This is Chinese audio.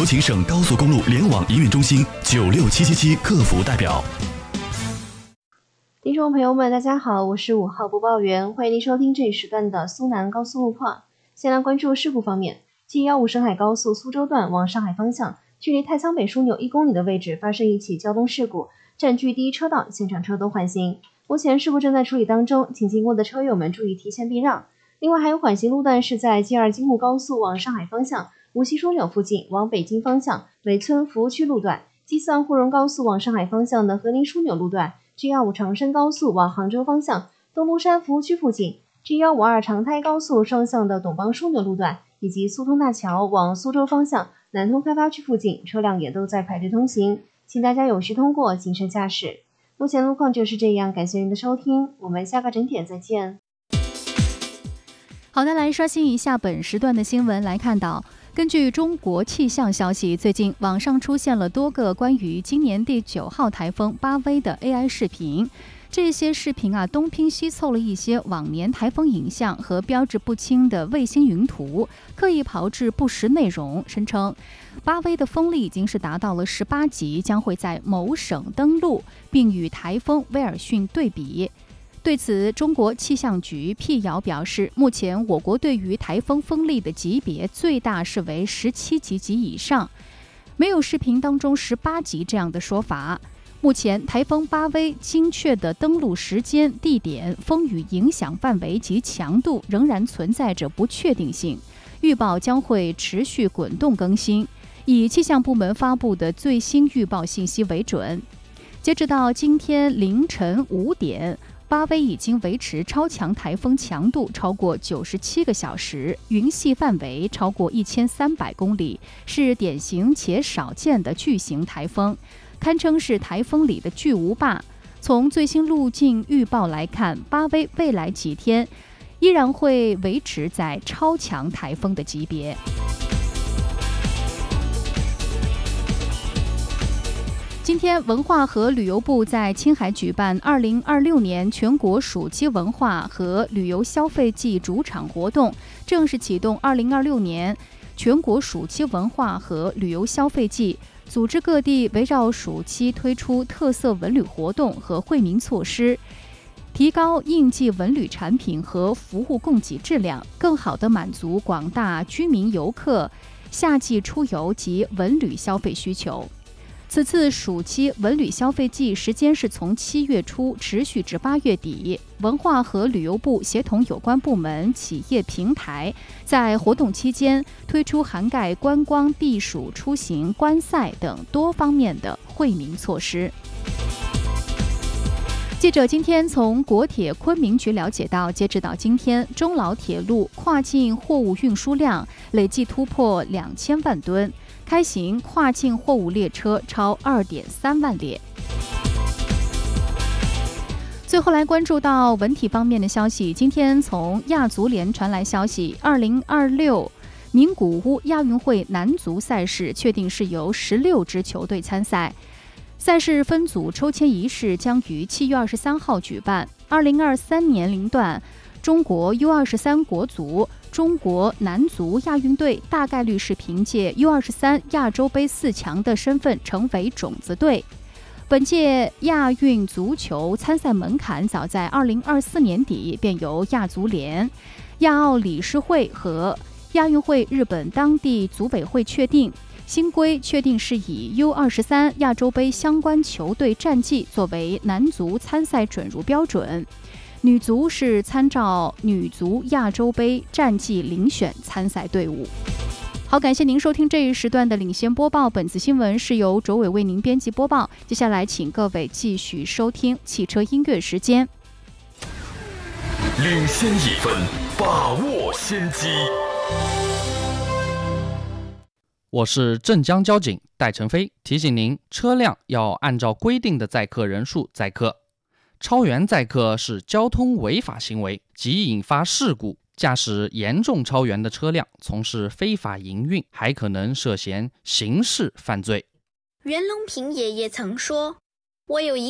有请省高速公路联网营运中心96777客服代表。 听众朋友们，大家好，我是5号播报员，欢迎您收听这一时段的苏南高速路况。先来关注事故方面，G15沈海高速苏州段往上海方向，距离太仓北枢纽1公里的位置发生一起交通事故，占据第一车道，现场车都缓行。目前事故正在处理当中，请经过的车友们注意提前避让。另外还有缓行路段是在 G2 京沪高速往上海方向，无锡枢纽附近往北京方向苇村服务区路段， G3 沪蓉高速往上海方向的和宁枢纽路段， G25 长深高速往杭州方向东庐山服务区附近， G152 长台高速双向的董邦枢纽路段，以及苏通大桥往苏州方向南通开发区附近，车辆也都在排队通行，请大家有序通过，谨慎驾驶。目前路况就是这样，感谢您的收听，我们下个整点再见。 好的，来刷新一下本时段的新闻。来看到，根据中国气象消息，最近网上出现了多个关于今年第9号台风巴威的 AI 视频。这些视频东拼西凑了一些往年台风影像和标志不清的卫星云图，刻意炮制不实内容，声称巴威的风力已经是达到了18级，将会在某省登陆，并与台风威尔逊对比。对此，中国气象局辟谣表示，目前我国对于台风风力的级别最大是为17级及以上，没有视频当中18级这样的说法。目前台风巴威精确的登陆时间、地点、风雨影响范围及强度仍然存在着不确定性，预报将会持续滚动更新，以气象部门发布的最新预报信息为准。截止到今天凌晨5点，巴威已经维持超强台风强度超过97个小时，云系范围超过1300公里，是典型且少见的巨型台风，堪称是台风里的巨无霸。从最新路径预报来看，巴威未来几天依然会维持在超强台风的级别。今天，文化和旅游部在青海举办2026年全国暑期文化和旅游消费季主场活动，正式启动2026年全国暑期文化和旅游消费季，组织各地围绕暑期推出特色文旅活动和惠民措施，提高应季文旅产品和服务供给质量，更好地满足广大居民游客夏季出游及文旅消费需求。此次暑期文旅消费季时间是从7月初持续至8月底，文化和旅游部协同有关部门、企业平台，在活动期间推出涵盖观光、避暑、出行、观赛等多方面的惠民措施。记者今天从国铁昆明局了解到，截止到今天，中老铁路跨境货物运输量累计突破2000万吨，开行跨境货物列车超2.3万列。最后来关注到文体方面的消息，今天从亚足联传来消息，2026名古屋亚运会男足赛事确定是由16支球队参赛。赛事分组抽签仪式将于7月23号举办。2023年龄段，中国 U23 国足、中国男足亚运队大概率是凭借 U23 亚洲杯4强的身份成为种子队。本届亚运足球参赛门槛早在2024年底便由亚足联、亚奥理事会和亚运会日本当地组委会确定。新规确定是以 U23 亚洲杯相关球队战绩作为男足参赛准入标准，女足是参照女足亚洲杯战绩遴选参赛队伍。好，感谢您收听这一时段的领先播报，本次新闻是由卓伟为您编辑播报。接下来请各位继续收听汽车音乐时间。 领先1分，把握先机。 我是镇江交警戴成飞，提醒您，车辆要按照规定的载客人数载客，超员载客是交通违法行为，即引发事故。驾驶严重超员的车辆从事非法营运，还可能涉嫌刑事犯罪。 袁隆平爷爷曾说，我有一